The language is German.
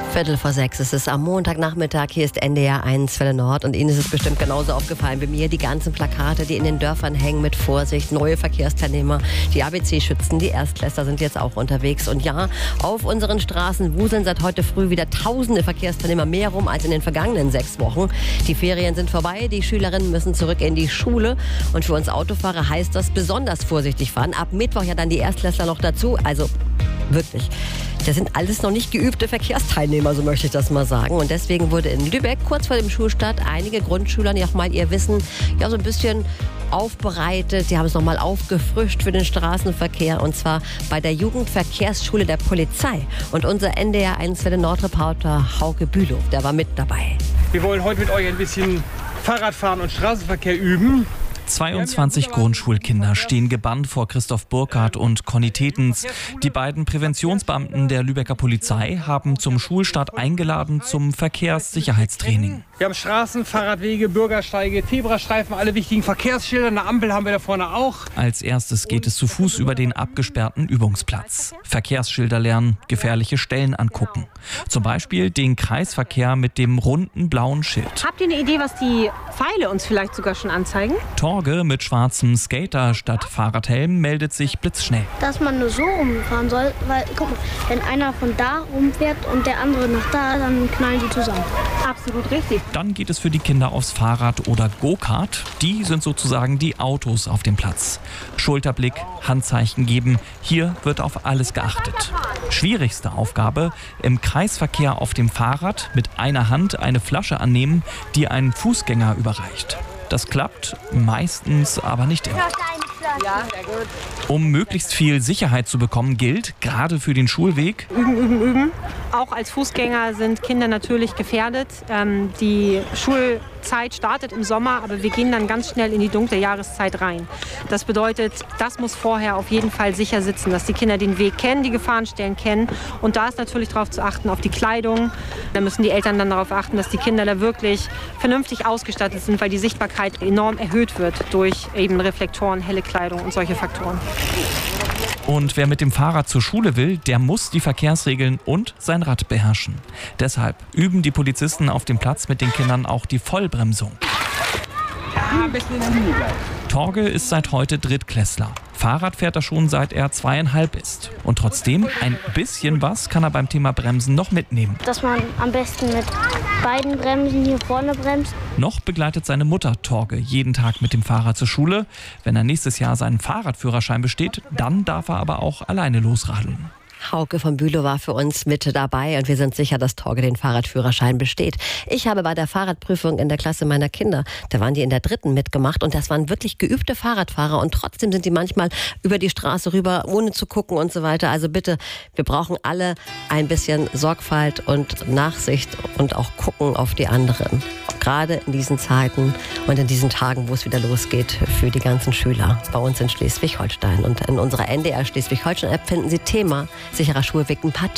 5:15. Es ist am Montagnachmittag. Hier ist NDR 1 Welle Nord. Und Ihnen ist es bestimmt genauso aufgefallen wie mir. Die ganzen Plakate, die in den Dörfern hängen mit Vorsicht, neue Verkehrsteilnehmer. Die ABC-Schützen, die Erstklässler sind jetzt auch unterwegs. Und ja, auf unseren Straßen wuseln seit heute früh wieder tausende Verkehrsteilnehmer mehr rum als in den vergangenen 6 Wochen. Die Ferien sind vorbei. Die Schülerinnen müssen zurück in die Schule. Und für uns Autofahrer heißt das besonders vorsichtig fahren. Ab Mittwoch ja dann die Erstklässler noch dazu. Also wirklich. Das sind alles noch nicht geübte Verkehrsteilnehmer, so möchte ich das mal sagen. Und deswegen wurde in Lübeck kurz vor dem Schulstart einige Grundschüler noch mal ihr Wissen ja so ein bisschen aufbereitet. Sie haben es noch mal aufgefrischt für den Straßenverkehr, und zwar bei der Jugendverkehrsschule der Polizei. Und unser NDR 1 Welle Nord-Reporter Hauke Bülow, der war mit dabei. Wir wollen heute mit euch ein bisschen Fahrradfahren und Straßenverkehr üben. 22 Grundschulkinder stehen gebannt vor Christoph Burkhardt und Conny Tetens. Die beiden Präventionsbeamten der Lübecker Polizei haben zum Schulstart eingeladen zum Verkehrssicherheitstraining. Wir haben Straßen, Fahrradwege, Bürgersteige, Zebrastreifen, alle wichtigen Verkehrsschilder. Eine Ampel haben wir da vorne auch. Als erstes geht es zu Fuß über den abgesperrten Übungsplatz. Verkehrsschilder lernen, gefährliche Stellen angucken. Zum Beispiel den Kreisverkehr mit dem runden blauen Schild. Habt ihr eine Idee, was die Pfeile uns vielleicht sogar schon anzeigen? Torge mit schwarzem Skater statt Fahrradhelm meldet sich blitzschnell. Dass man nur so rumfahren soll, weil, guck mal, wenn einer von da rumfährt und der andere nach da, dann knallen die zusammen. Absolut richtig. Dann geht es für die Kinder aufs Fahrrad oder Go-Kart. Die sind sozusagen die Autos auf dem Platz. Schulterblick, Handzeichen geben, hier wird auf alles geachtet. Schwierigste Aufgabe, im Kreisverkehr auf dem Fahrrad mit einer Hand eine Flasche annehmen, die ein Fußgänger überreicht. Das klappt meistens, aber nicht immer. Ja, sehr gut. Um möglichst viel Sicherheit zu bekommen, gilt, gerade für den Schulweg: Üben. Auch als Fußgänger sind Kinder natürlich gefährdet. Die Schulzeit startet im Sommer, aber wir gehen dann ganz schnell in die dunkle Jahreszeit rein. Das bedeutet, das muss vorher auf jeden Fall sicher sitzen, dass die Kinder den Weg kennen, die Gefahrenstellen kennen. Und da ist natürlich darauf zu achten, auf die Kleidung. Da müssen die Eltern dann darauf achten, dass die Kinder da wirklich vernünftig ausgestattet sind, weil die Sichtbarkeit enorm erhöht wird durch eben Reflektoren, helle Kleidung und solche Faktoren. Und wer mit dem Fahrrad zur Schule will, der muss die Verkehrsregeln und sein Rad beherrschen. Deshalb üben die Polizisten auf dem Platz mit den Kindern auch die Vollbremsung. Ja, ein bisschen in der Linie bleiben. Torge ist seit heute Drittklässler. Fahrrad fährt er schon, seit er 2,5 ist. Und trotzdem, ein bisschen was kann er beim Thema Bremsen noch mitnehmen. Dass man am besten mit beiden Bremsen hier vorne bremst. Noch begleitet seine Mutter Torge jeden Tag mit dem Fahrrad zur Schule. Wenn er nächstes Jahr seinen Fahrradführerschein besteht, dann darf er aber auch alleine losradeln. Hauke von Bülow war für uns mit dabei, und wir sind sicher, dass Torge den Fahrradführerschein besteht. Ich habe bei der Fahrradprüfung in der Klasse meiner Kinder, da waren die in der 3. mitgemacht, und das waren wirklich geübte Fahrradfahrer, und trotzdem sind die manchmal über die Straße rüber, ohne zu gucken und so weiter. Also bitte, wir brauchen alle ein bisschen Sorgfalt und Nachsicht und auch gucken auf die anderen. Gerade in diesen Zeiten und in diesen Tagen, wo es wieder losgeht für die ganzen Schüler bei uns in Schleswig-Holstein. Und in unserer NDR Schleswig-Holstein-App finden Sie Thema sicherer Schulweg ein paar Tipps.